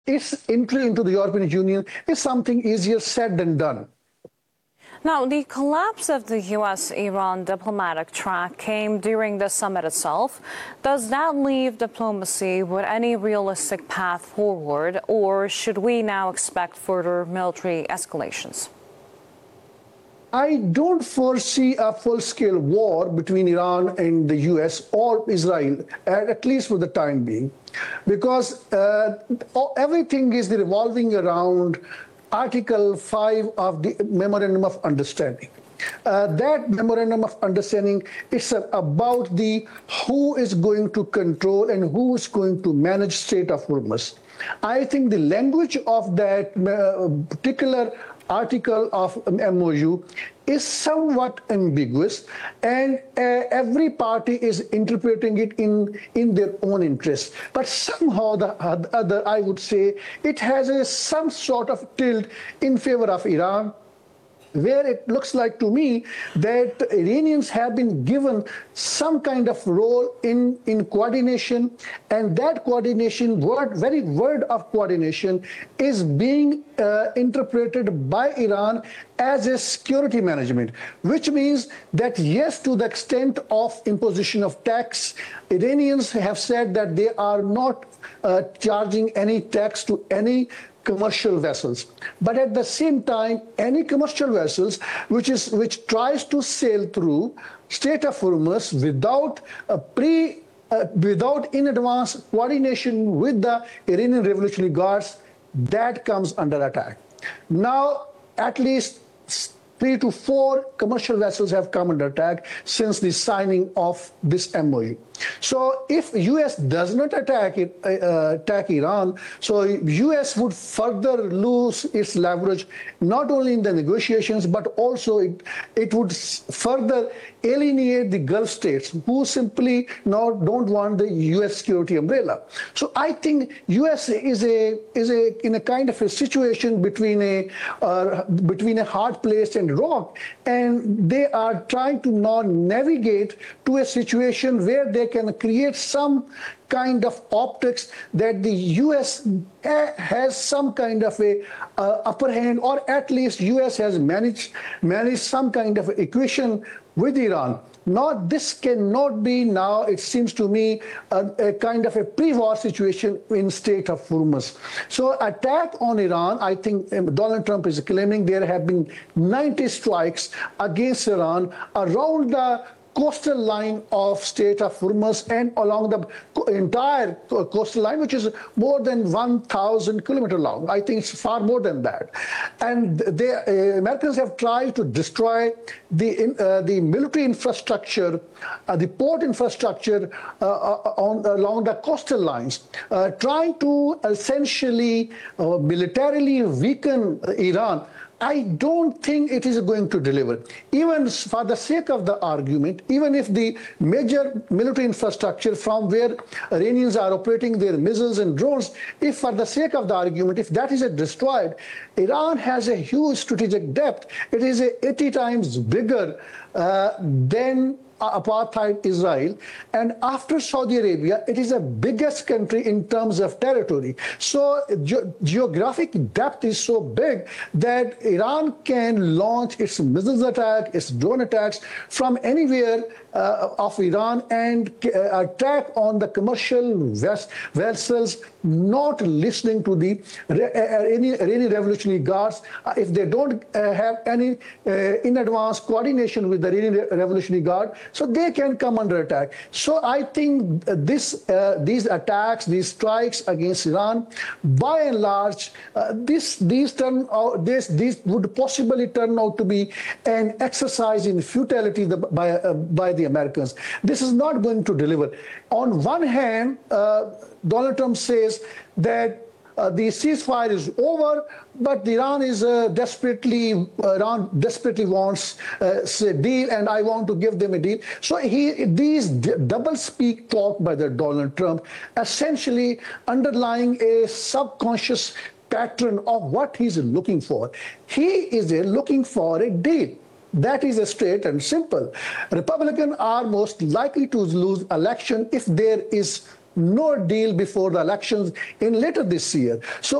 its entry into the European Union is something easier said than done. Now, the collapse of the U.S.-Iran diplomatic track came during the summit itself. Does that leave diplomacy with any realistic path forward, or should we now expect further military escalations? I don't foresee a full-scale war between Iran and the US or Israel, at least for the time being, because everything is revolving around Article 5 of the Memorandum of Understanding. That Memorandum of Understanding is about who is going to control and who is going to manage Strait of Hormuz. I think the language of that particular article of MOU is somewhat ambiguous, and every party is interpreting it in their own interest. But somehow the other, I would say, it has some sort of tilt in favor of Iran, where it looks like to me that Iranians have been given some kind of role in coordination, and that coordination, very word of coordination, is being interpreted by Iran as a security management, which means that yes, to the extent of imposition of tax, Iranians have said that they are not charging any tax to any commercial vessels, but at the same time, any commercial vessels which tries to sail through Strait of Hormuz without in advance coordination with the Iranian Revolutionary Guards, that comes under attack. Now, at least 3 to 4 commercial vessels have come under attack since the signing of this MOU. So if US does not attack Iran, so US would further lose its leverage, not only in the negotiations, but also it would further alienate the Gulf states who simply don't want the US security umbrella. So I think US is in a kind of a situation between a hard place and rock, and they are trying to now navigate to a situation where they can create some kind of optics that the US has some kind of a upper hand, or at least US has managed some kind of equation with Iran. Now, this cannot be now, it seems to me, a kind of a pre-war situation in Strait of Hormuz. So attack on Iran, I think Donald Trump is claiming there have been 90 strikes against Iran around the coastal line of Strait of Hormuz and along the entire coastal line, which is more than 1,000 kilometers long. I think it's far more than that. And the Americans have tried to destroy the military infrastructure, the port infrastructure along the coastal lines, trying to essentially militarily weaken Iran. I don't think it is going to deliver. Even for the sake of the argument, even if the major military infrastructure from where Iranians are operating their missiles and drones, if for the sake of the argument, if that is destroyed, Iran has a huge strategic depth. It is 80 times bigger than apartheid Israel, and after Saudi Arabia, it is the biggest country in terms of territory. So geographic depth is so big that Iran can launch its missiles attack, its drone attacks from anywhere of Iran and attack on the commercial vessels, not listening to the any Revolutionary Guards. If they don't have any in advance coordination with the Iranian Revolutionary Guard, so they can come under attack. So I think these attacks, these strikes against Iran, by and large, these would possibly turn out to be an exercise in futility by the Americans. This is not going to deliver. On one hand, Donald Trump says that the ceasefire is over, but Iran desperately wants a deal, and I want to give them a deal. So these double speak talk by the Donald Trump, essentially underlying a subconscious pattern of what he's looking for. He is looking for a deal. That is straight and simple. Republicans are most likely to lose election if there is no deal before the elections in later this year. So